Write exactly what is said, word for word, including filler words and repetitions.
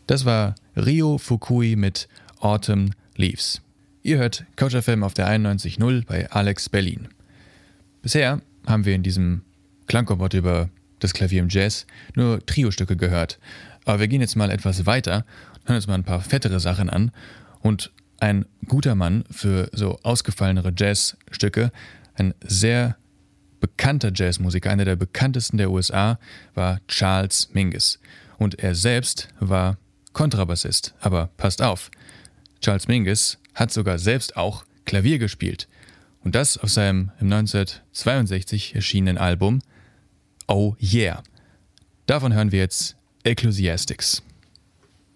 Das war Ryo Fukui mit Autumn Leaves. Ihr hört Couch F M auf der einundneunzig Komma null bei Alex Berlin. Bisher haben wir in diesem Klangkompott über das Klavier im Jazz nur Trio-Stücke gehört. Aber wir gehen jetzt mal etwas weiter, hören uns mal ein paar fettere Sachen an. Und ein guter Mann für so ausgefallenere Jazzstücke, ein sehr bekannter Jazzmusiker, einer der bekanntesten der U S A, war Charles Mingus. Und er selbst war Kontrabassist. Aber passt auf, Charles Mingus hat sogar selbst auch Klavier gespielt. Und das auf seinem im neunzehnhundertzweiundsechzig erschienenen Album Oh Yeah. Davon hören wir jetzt Ecclesiastics.